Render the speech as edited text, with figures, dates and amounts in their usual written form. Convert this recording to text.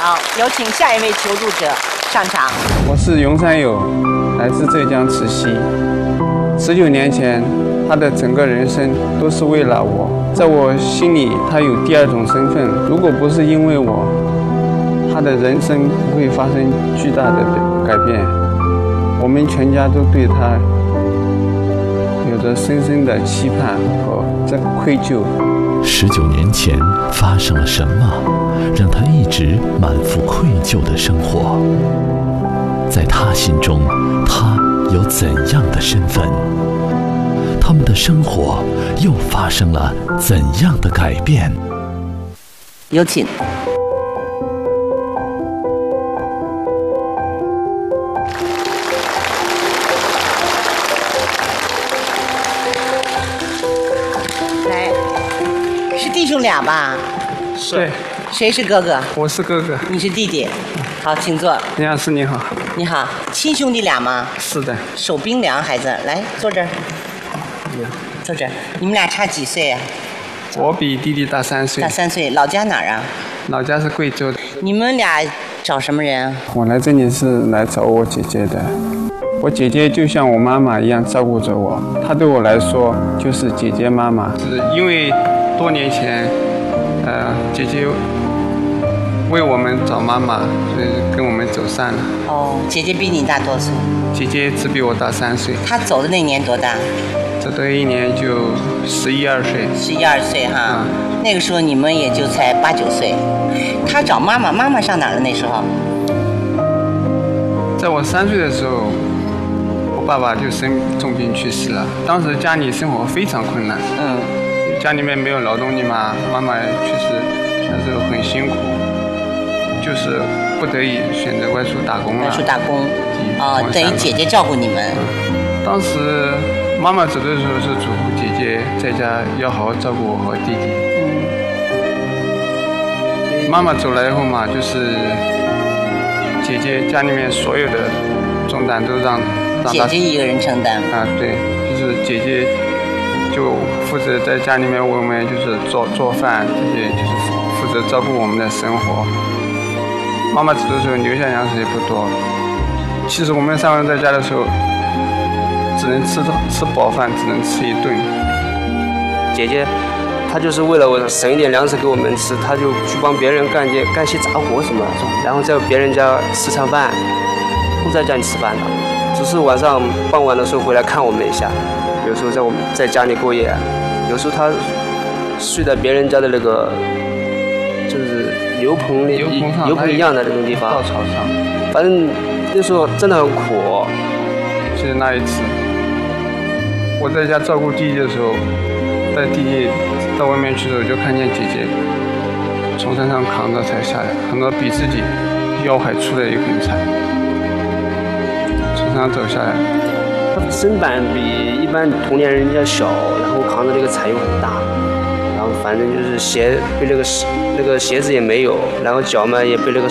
好，有请下一位求助者上场。 我是永山友，来自浙江慈溪。19年前，他的整个人生都是为了我。在我心里，他有第二种身份。如果不是因为我，他的人生不会发生巨大的改变。我们全家都对他有着深深的期盼和愧疚。 19年前发生了什么，让他一直满腹愧疚的生活？在他心中，他有怎样的身份？他们的生活又发生了怎样的改变？ 有请。来，是弟兄俩吧？ 对， 谁是哥哥？ 我是哥哥。 你是弟弟。好，请坐。 林老师你好。 你好，亲兄弟俩吗？ 是的。 手冰凉，孩子，来坐这儿。坐这儿。你们俩差几岁呀？ 我比弟弟大3岁。 大3岁，老家哪儿啊？ 老家是贵州的。 你们俩找什么人？ 我来这里是来找我姐姐的。我姐姐就像我妈妈一样照顾着我，她对我来说就是姐姐妈妈。是因为多年前，姐姐为我们找妈妈，所以跟我们走散了。 哦，姐姐比你大多岁？ 姐姐只比我大3岁。 她走的那年多大？ 走的一年就11、12岁。11、 12岁哈。那个时候你们也就才8、9岁。她找妈妈，妈妈上哪儿了那时候？在我3岁的时候，我爸爸就生重病去世了。当时家里生活非常困难。家里面没有劳动力嘛，妈妈确实那时候很辛苦，就是不得已选择外出打工了。外出打工。等于姐姐照顾你们。当时妈妈走的时候是嘱咐姐姐在家要好好照顾我和弟弟。妈妈走了以后嘛，就是姐姐家里面所有的重担都让姐姐一个人承担。对，就是姐姐就负责在家里面为我们就是做饭，这些就是负责照顾我们的生活。妈妈走的时候留下粮食也不多，其实我们3个人在家的时候，只能吃饱饭，只能吃1顿。 姐姐，她就是为了我省一点粮食给我们吃，她就去帮别人干些杂活什么，然后在别人家吃餐饭，不在家里吃饭的，只是晚上傍晚的时候回来看我们一下。有时候在家里过夜，有时候她睡在别人家的那个就是油棚一样的那种地方，稻草上。反正那时候真的很苦。就是那一次，我在家照顾弟弟的时候，带弟弟到外面去的时候，就看见姐姐从山上扛着才下来，扛着比自己腰还粗的一捆柴，从山上走下来。他身板比一般同年人家小，然后扛着这个柴又很大，然后反正就是被那个鞋子也没有，然后脚嘛也被那个